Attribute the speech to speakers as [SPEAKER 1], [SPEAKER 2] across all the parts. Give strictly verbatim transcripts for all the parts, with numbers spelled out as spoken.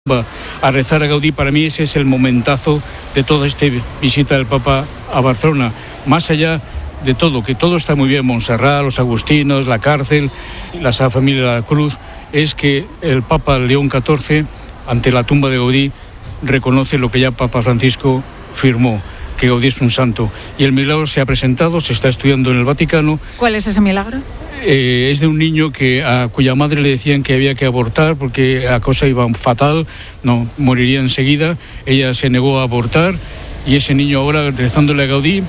[SPEAKER 1] va a rezar a Gaudí. Para mí ese es el momentazo de toda esta visita del Papa a Barcelona, más allá de todo, que todo está muy bien, Montserrat, los agustinos, la cárcel, la Sagrada Familia de la Cruz, es que el Papa León catorce, ante la tumba de Gaudí, reconoce lo que ya Papa Francisco firmó, que Gaudí es un santo, y el milagro se ha presentado, se está estudiando en el Vaticano.
[SPEAKER 2] ¿Cuál es ese milagro?
[SPEAKER 1] Eh, es de un niño que a cuya madre le decían que había que abortar porque la cosa iba fatal, no, moriría enseguida. Ella se negó a abortar y ese niño ahora, rezándole a Gaudí,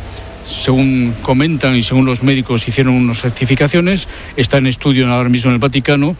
[SPEAKER 1] según comentan y según los médicos hicieron unas certificaciones, está en estudio ahora mismo en el Vaticano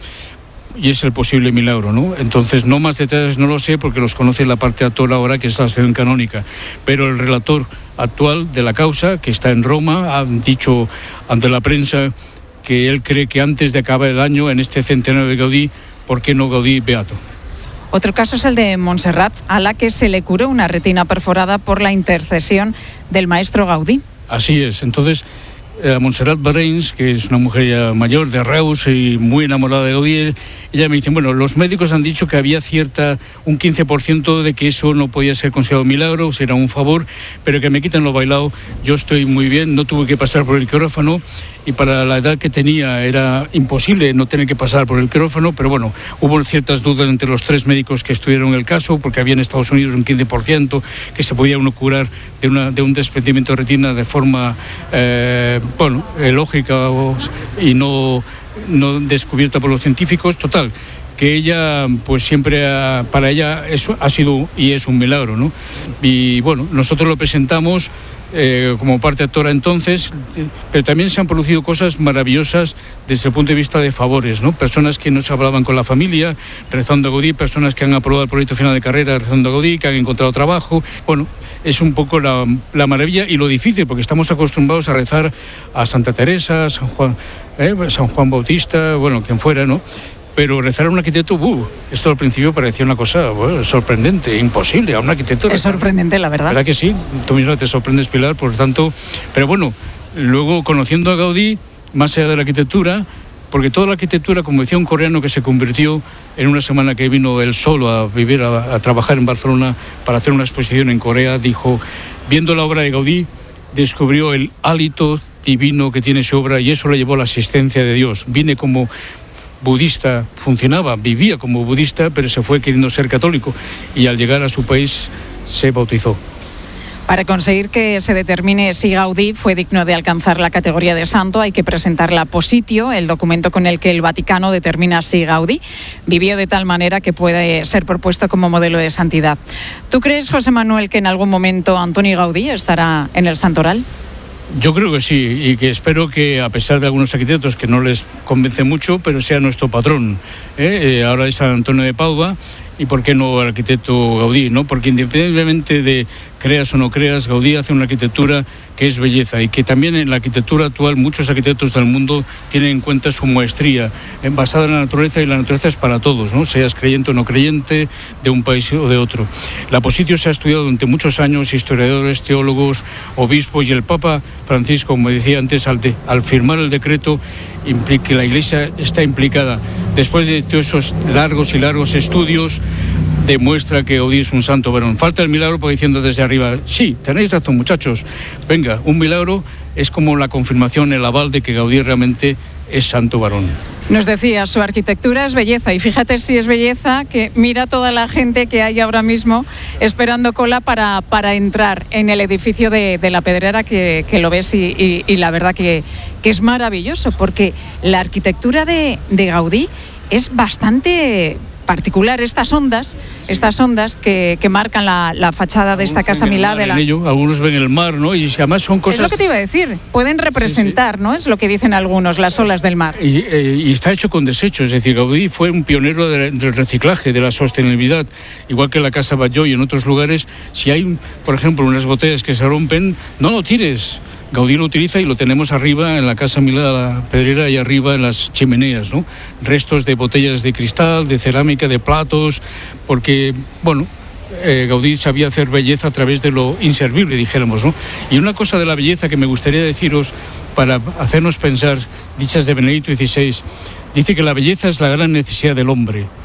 [SPEAKER 1] y es el posible milagro, ¿no? Entonces, no más detalles no lo sé porque los conoce la parte actora ahora, que es la asociación canónica, pero el relator actual de la causa, que está en Roma, ha dicho ante la prensa que él cree que antes de acabar el año, en este centenario de Gaudí, ¿por qué no Gaudí beato?
[SPEAKER 2] Otro caso es el de Montserrat, a la que se le curó una retina perforada por la intercesión del maestro Gaudí.
[SPEAKER 1] Así es. Entonces, eh, Montserrat Barreins, que es una mujer ya mayor de Reus y muy enamorada de Gaudí, ella me dice, bueno, los médicos han dicho que había cierta, un quince por ciento de que eso no podía ser considerado milagro, será un favor, pero que me quiten lo bailado, yo estoy muy bien, no tuve que pasar por el quirófano, y para la edad que tenía era imposible no tener que pasar por el quirófano, pero bueno, hubo ciertas dudas entre los tres médicos que estuvieron en el caso, porque había en Estados Unidos un quince por ciento que se podía uno curar de, una, de un desprendimiento de retina de forma, eh, bueno, eh, lógica o, y no, no descubierta por los científicos. Total, que ella, pues siempre, ha, para ella eso ha sido y es un milagro, ¿no? Y bueno, nosotros lo presentamos Eh, como parte actora entonces, pero también se han producido cosas maravillosas desde el punto de vista de favores, ¿no? Personas que no se hablaban con la familia rezando a Gaudí, personas que han aprobado el proyecto final de carrera rezando a Gaudí, que han encontrado trabajo. Bueno, es un poco la, la maravilla y lo difícil, porque estamos acostumbrados a rezar a Santa Teresa, a San Juan, eh, San Juan Bautista, bueno, quien fuera, ¿no? Pero rezar a un arquitecto, uh, esto al principio parecía una cosa bueno, sorprendente, imposible, a un arquitecto.
[SPEAKER 2] Es sorprendente, la verdad.
[SPEAKER 1] ¿Verdad que sí? Tú misma te sorprendes, Pilar, por tanto. Pero bueno, luego conociendo a Gaudí, más allá de la arquitectura, porque toda la arquitectura, como decía un coreano que se convirtió en una semana que vino él solo a vivir, a, a trabajar en Barcelona para hacer una exposición en Corea, dijo, viendo la obra de Gaudí, descubrió el hálito divino que tiene su obra y eso le llevó a la asistencia de Dios. Vine como budista, funcionaba, vivía como budista, pero se fue queriendo ser católico y al llegar a su país se bautizó.
[SPEAKER 2] Para conseguir que se determine si Gaudí fue digno de alcanzar la categoría de santo, hay que presentar la Positio, el documento con el que el Vaticano determina si Gaudí vivió de tal manera que puede ser propuesto como modelo de santidad. ¿Tú crees, José Manuel, que en algún momento Antoni Gaudí estará en el santoral?
[SPEAKER 1] Yo creo que sí, y que espero que, a pesar de algunos arquitectos que no les convence mucho, pero sea nuestro patrón. ¿eh? Eh, ahora es San Antonio de Padua, y por qué no el arquitecto Gaudí, ¿no? Porque independientemente de creas o no creas, Gaudí hace una arquitectura que es belleza y que también en la arquitectura actual muchos arquitectos del mundo tienen en cuenta su maestría eh, basada en la naturaleza, y la naturaleza es para todos, ¿no? Seas creyente o no creyente, de un país o de otro. La Positio se ha estudiado durante muchos años, historiadores, teólogos, obispos, y el Papa Francisco, como decía antes, al, de, al firmar el decreto, que la Iglesia está implicada. Después de todos esos largos y largos estudios, demuestra que Gaudí es un santo varón. Falta el milagro porque diciendo desde arriba, sí, tenéis razón, muchachos, venga, un milagro es como la confirmación, el aval de que Gaudí realmente es santo varón.
[SPEAKER 2] Nos decía, su arquitectura es belleza, y fíjate si es belleza que mira toda la gente que hay ahora mismo esperando cola para, para entrar en el edificio de, de la Pedrera, que, que lo ves y, y, y la verdad que, que es maravilloso, porque la arquitectura de, de Gaudí es bastante particular. Estas ondas, estas ondas que, que marcan la, la fachada de esta casa Milá de la...
[SPEAKER 1] Ello, algunos ven el mar, ¿no? Y además son cosas...
[SPEAKER 2] Es lo que te iba a decir, pueden representar, sí, sí. ¿no? Es lo que dicen algunos, las olas del mar.
[SPEAKER 1] Y, eh, y está hecho con desechos, es decir, Gaudí fue un pionero de, del reciclaje, de la sostenibilidad, igual que en la Casa Batlló y en otros lugares. Si hay, por ejemplo, unas botellas que se rompen, no lo tires. Gaudí lo utiliza y lo tenemos arriba en la Casa Milá de la Pedrera y arriba en las chimeneas, ¿no? Restos de botellas de cristal, de cerámica, de platos, porque, bueno, eh, Gaudí sabía hacer belleza a través de lo inservible, dijéramos, ¿no? Y una cosa de la belleza que me gustaría deciros para hacernos pensar, dichas de Benedicto dieciséis, dice que la belleza es la gran necesidad del hombre.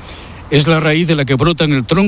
[SPEAKER 1] es la raíz de la que brota en el tronco